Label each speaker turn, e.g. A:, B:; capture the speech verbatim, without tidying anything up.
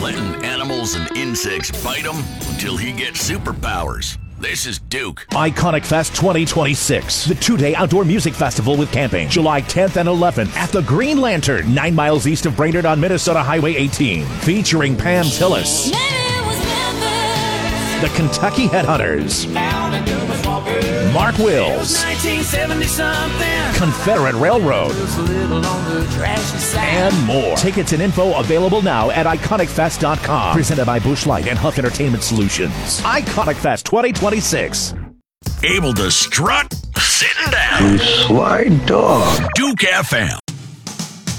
A: letting animals and insects bite him until he gets superpowers. This is Duke.
B: Iconic Fest twenty twenty-six, the two-day outdoor music festival with camping, July tenth and eleventh at the Green Lantern, nine miles east of Brainerd on Minnesota Highway eighteen, featuring Pam Tillis, the Kentucky Headhunters, Mark Wills, Confederate Railroad, and more. Tickets and info available now at iconic fest dot com. Presented by Busch Light and Huff Entertainment Solutions. Iconic Fest twenty twenty-six.
A: Able to strut? Sitting down.
C: You sly dog.
A: Duke F M.